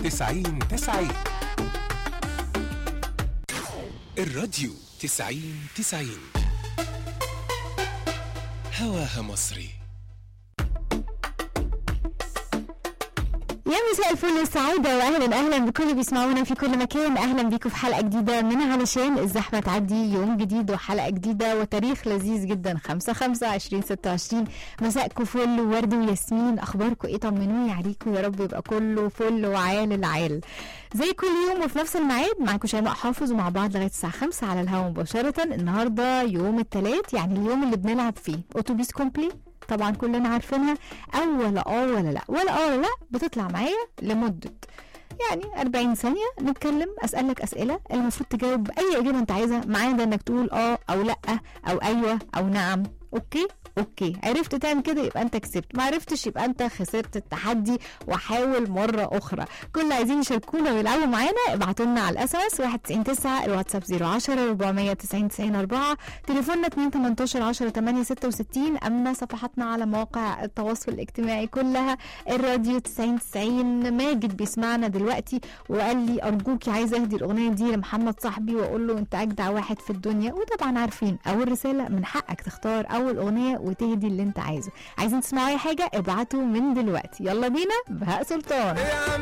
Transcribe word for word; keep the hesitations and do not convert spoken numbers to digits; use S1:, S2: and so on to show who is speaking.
S1: تسعين تسعين. الراديو تسعين تسعين هواها مصري.
S2: يا مساء الفل السعادة وأهلا أهلا بكل اللي بيسمعونا في كل مكان. أهلا بيكم في حلقة جديدة من علشان الزحمة تعدي، يوم جديد وحلقة جديدة وتاريخ لذيذ جدا خمسة خمسة عشرين ستة وعشرين. مساءكم فل وورد وياسمين، أخباركم إيه؟ طمنوني عليكم يا رب يبقى كله فل وعال العال زي كل يوم وفي نفس الميعاد. معاكم شيماء حافظ ومع بعض لغاية الساعة خمسة على الهواء مباشرة. النهاردة يوم الثلاث، يعني اليوم اللي بنلعب فيه أوتوبيس كومبلي، طبعا كلنا عارفينها. أول اه ولا لا ولا اه ولا لا بتطلع معايا لمدة يعني أربعين ثانية نتكلم، أسألك أسئلة المفروض تجاوب أي إجابة أنت عايزها، ما عدا إنك تقول اه أو لأ أو أيوة أو نعم. أوكي اوكي، عرفت تعمل كده يبقى انت كسبت، ما عرفتش يبقى انت خسرت التحدي وحاول مره اخرى. كل اللي عايزين يشاركونا ويلعبوا معانا ابعتوا لنا على الاس ام اس واحد تسعين تسعة، الواتساب صفر عشرة أربعمية تسعين تسعين أربعة، تليفوننا اتنين تمنتاشر عشرة تمانية ستة وستين، اما صفحاتنا على مواقع التواصل الاجتماعي كلها الراديو تسعين تسعين. ماجد بيسمعنا دلوقتي وقال لي ارجوكي عايزه اهدي الاغنيه دي لمحمد صاحبي واقول له انت اجدع واحد في الدنيا. وطبعا عارفين اول رساله من حقك تختار اول اغنيه وتهدي اللي انت عايزه. عايزين تسمعوا اي حاجه ابعتوا من دلوقتي. يلا بينا بهاء سلطان.